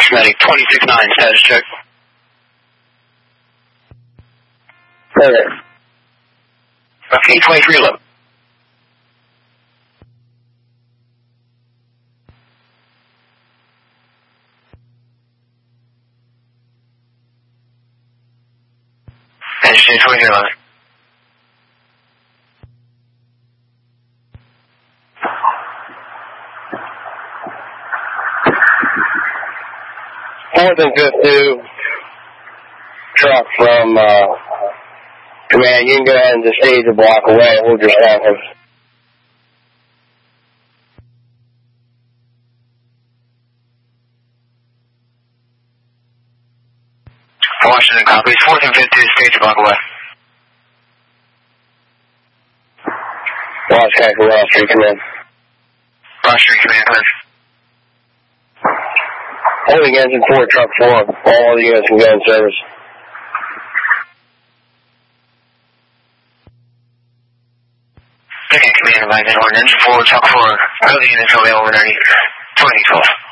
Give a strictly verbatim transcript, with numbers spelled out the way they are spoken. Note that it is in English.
Medic twenty-six nine, status check. Okay. Okay, twenty-three eleven. Understand, twenty-three eleven. Fourth and fifth two, truck from uh, command. You can go ahead and just stage a block away. Hold your staffers. Washington copies. Fourth and fifth two, stage a block away. Washington, Ross Street command. Ross Street command, clear. Holding engine four, truck four. All other units can go in service. Okay, command advising, engine four, truck four. Other units available underneath twenty twelve.